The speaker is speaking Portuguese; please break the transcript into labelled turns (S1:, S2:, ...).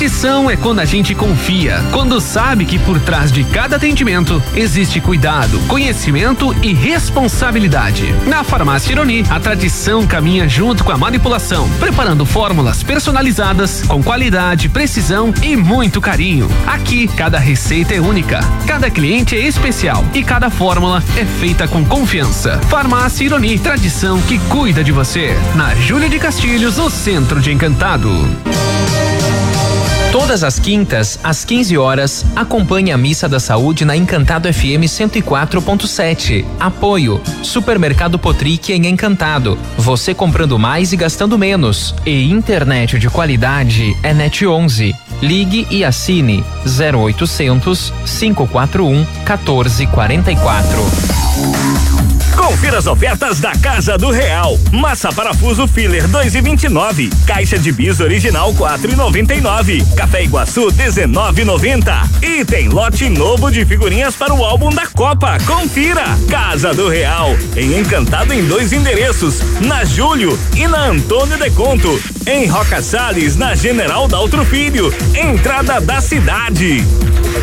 S1: Tradição é quando a gente confia, quando sabe que por trás de cada atendimento existe cuidado, conhecimento e responsabilidade. Na Farmácia Ironi, a tradição caminha junto com a manipulação, preparando fórmulas personalizadas com qualidade, precisão e muito carinho. Aqui, cada receita é única, cada cliente é especial e cada fórmula é feita com confiança. Farmácia Ironi, tradição que cuida de você. Na Júlia de Castilhos, no centro de Encantado.
S2: Todas as quintas, às 15 horas, acompanhe a Missa da Saúde na Encantado FM 104.7. Apoio: Supermercado Potric em Encantado. Você comprando mais e gastando menos. E internet de qualidade é Net 11. Ligue e assine 0800 541 1444.
S3: Confira as ofertas da Casa do Real. Massa parafuso filler 2,29. Caixa de bis original 4,99. Café Iguaçu 19,90. E tem lote novo de figurinhas para o álbum da Copa. Confira. Casa do Real, em Encantado em 2 endereços, na Júlio e na Antônio Deconto. Em Roca Salles, na General Daltro Filho, entrada da cidade.